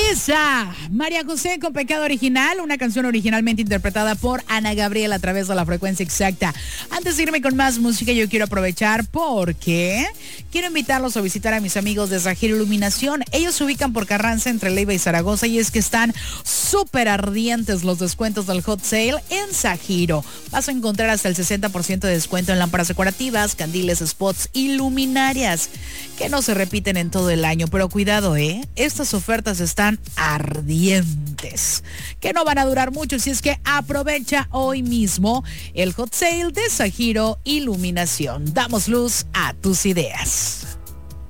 Esa, María José con Pecado Original, una canción originalmente interpretada por Ana Gabriel a través de la frecuencia exacta. Antes de irme con más música, yo quiero aprovechar porque quiero invitarlos a visitar a mis amigos de Zahiro Iluminación. Ellos se ubican por Carranza entre Leiva y Zaragoza y es que están súper ardientes los descuentos del Hot Sale en Zahiro. Vas a encontrar hasta el 60% de descuento en lámparas decorativas, candiles, spots y luminarias que no se repiten en todo el año. Pero cuidado, estas ofertas están ardientes, que no van a durar mucho, si es que aprovecha hoy mismo el Hot Sale de Zahiro Iluminación. Damos luz a tus ideas.